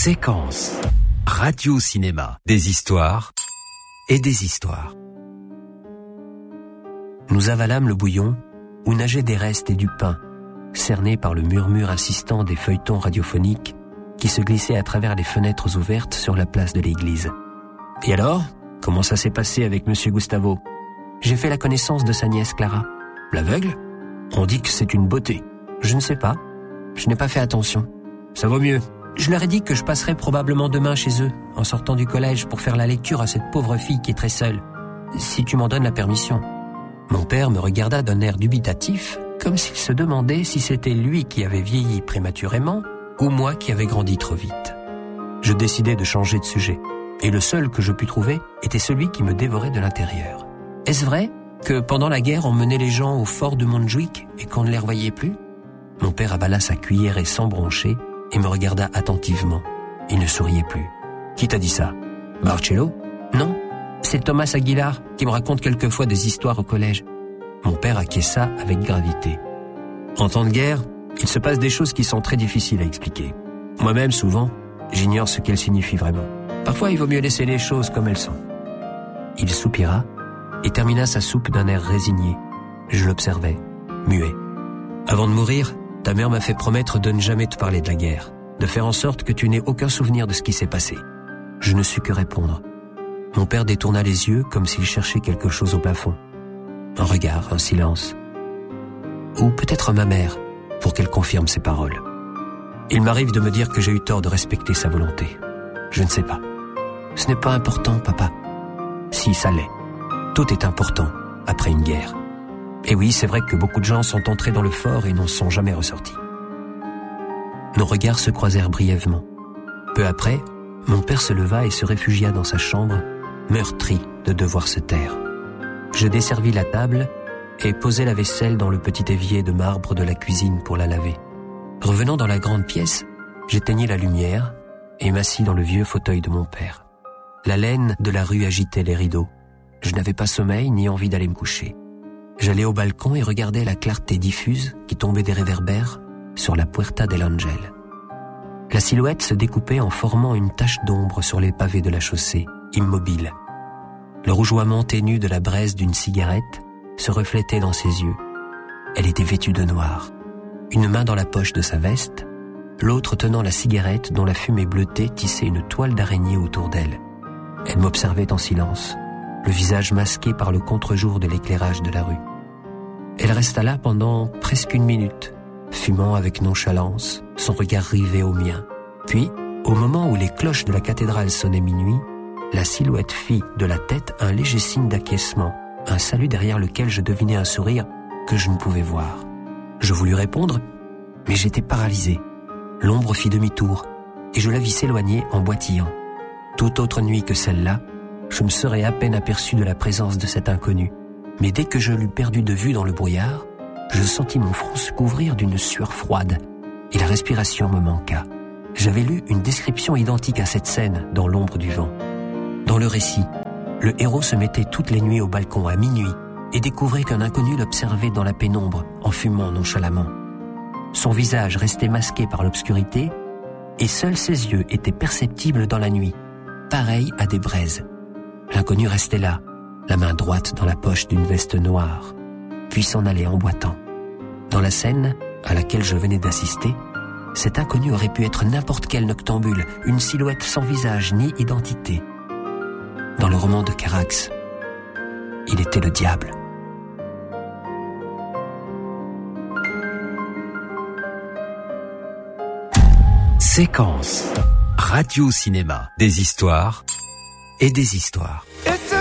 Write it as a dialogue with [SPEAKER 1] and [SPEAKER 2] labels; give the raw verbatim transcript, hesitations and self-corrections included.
[SPEAKER 1] Séquence. Radio-cinéma. Des histoires et des histoires. Nous avalâmes le bouillon où nageaient des restes et du pain, cernés par le murmure insistant des feuilletons radiophoniques qui se glissaient à travers les fenêtres ouvertes sur la place de l'église. Et alors, comment ça s'est passé avec Monsieur Gustavo ? J'ai fait la connaissance de sa nièce Clara. L'aveugle ? On dit que c'est une beauté. Je ne sais pas. Je n'ai pas fait attention. Ça vaut mieux. Je leur ai dit que je passerais probablement demain chez eux, en sortant du collège, pour faire la lecture à cette pauvre fille qui est très seule. Si tu m'en donnes la permission. Mon père me regarda d'un air dubitatif, comme s'il se demandait si c'était lui qui avait vieilli prématurément ou moi qui avais grandi trop vite. Je décidai de changer de sujet, et le seul que je pus trouver était celui qui me dévorait de l'intérieur. Est-ce vrai que pendant la guerre on menait les gens au fort de Montjuic et qu'on ne les revoyait plus ? Mon père avala sa cuillerée sans broncher et me regarda attentivement. Il ne souriait plus. Qui t'a dit ça ? Marcello ? Non, c'est Thomas Aguilar qui me raconte quelquefois des histoires au collège. Mon père acquiesça avec gravité. En temps de guerre, il se passe des choses qui sont très difficiles à expliquer. Moi-même, souvent, j'ignore ce qu'elles signifient vraiment. Parfois, il vaut mieux laisser les choses comme elles sont. Il soupira et termina sa soupe d'un air résigné. Je l'observais, muet. Avant de mourir, ta mère m'a fait promettre de ne jamais te parler de la guerre, de faire en sorte que tu n'aies aucun souvenir de ce qui s'est passé. Je ne sus que répondre. Mon père détourna les yeux comme s'il cherchait quelque chose au plafond. Un regard, un silence. Ou peut-être ma mère, pour qu'elle confirme ses paroles. Il m'arrive de me dire que j'ai eu tort de respecter sa volonté. Je ne sais pas. Ce n'est pas important, papa. Si, ça l'est. Tout est important après une guerre. Et oui, c'est vrai que beaucoup de gens sont entrés dans le fort et n'en sont jamais ressortis. Nos regards se croisèrent brièvement. Peu après, mon père se leva et se réfugia dans sa chambre, meurtri de devoir se taire. Je desservis la table et posai la vaisselle dans le petit évier de marbre de la cuisine pour la laver. Revenant dans la grande pièce, j'éteignis la lumière et m'assis dans le vieux fauteuil de mon père. La laine de la rue agitait les rideaux. Je n'avais pas sommeil ni envie d'aller me coucher. J'allais au balcon et regardais la clarté diffuse qui tombait des réverbères sur la Puerta del Ángel. La silhouette se découpait en formant une tache d'ombre sur les pavés de la chaussée, immobile. Le rougeoiement ténu de la braise d'une cigarette se reflétait dans ses yeux. Elle était vêtue de noir, une main dans la poche de sa veste, l'autre tenant la cigarette dont la fumée bleutée tissait une toile d'araignée autour d'elle. Elle m'observait en silence, le visage masqué par le contre-jour de l'éclairage de la rue. Elle resta là pendant presque une minute, fumant avec nonchalance, son regard rivé au mien. Puis, au moment où les cloches de la cathédrale sonnaient minuit, la silhouette fit de la tête un léger signe d'acquiescement, un salut derrière lequel je devinais un sourire que je ne pouvais voir. Je voulus répondre, mais j'étais paralysé. L'ombre fit demi-tour, et je la vis s'éloigner en boitillant. Toute autre nuit que celle-là, je me serais à peine aperçu de la présence de cet inconnu. Mais dès que je l'eus perdu de vue dans le brouillard, je sentis mon front se couvrir d'une sueur froide, et la respiration me manqua. J'avais lu une description identique à cette scène dans l'ombre du vent. Dans le récit, le héros se mettait toutes les nuits au balcon à minuit et découvrait qu'un inconnu l'observait dans la pénombre en fumant nonchalamment. Son visage restait masqué par l'obscurité et seuls ses yeux étaient perceptibles dans la nuit, pareils à des braises. L'inconnu restait là, la main droite dans la poche d'une veste noire, puis s'en allait en boitant. Dans la scène à laquelle je venais d'assister, cet inconnu aurait pu être n'importe quel noctambule, une silhouette sans visage ni identité. Dans le roman de Carax, il était le diable. Séquence. Radio-cinéma. Des histoires et des histoires.